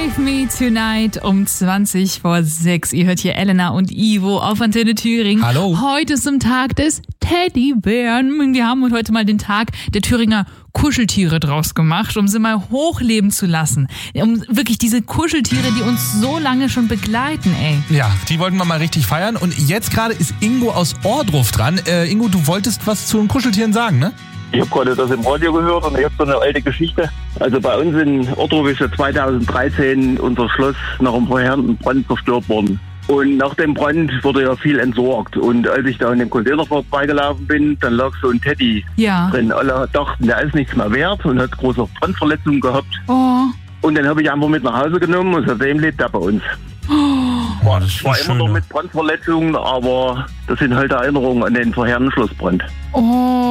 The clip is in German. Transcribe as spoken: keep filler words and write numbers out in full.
Save Me Tonight um zwanzig vor sechs. Ihr hört hier Elena und Ivo auf Antenne Thüringen. Hallo. Heute ist zum Tag des Teddybären. Wir haben heute mal den Tag der Thüringer Kuscheltiere draus gemacht, um sie mal hochleben zu lassen. Um wirklich diese Kuscheltiere, die uns so lange schon begleiten, ey. Ja, die wollten wir mal richtig feiern. Und jetzt gerade ist Ingo aus Ohrdruf dran. Äh, Ingo, du wolltest was zu den Kuscheltieren sagen, ne? Ich habe gerade das im Radio gehört und ich habe so eine alte Geschichte. Also bei uns in Ohrdruf ist ja zweitausenddreizehn unser Schloss nach einem verheerenden Brand zerstört worden. Und nach dem Brand wurde ja viel entsorgt. Und als ich da in dem Container vorbeigelaufen bin, dann lag so ein Teddy Ja. drin. Alle dachten, der ist nichts mehr wert und hat große Brandverletzungen gehabt. Oh. Und den habe ich einfach mit nach Hause genommen und seitdem lebt er bei uns. Boah, das ist War schön, immer noch ne? mit Brandverletzungen, aber das sind halt Erinnerungen an den verheerenden Schlossbrand. Oh.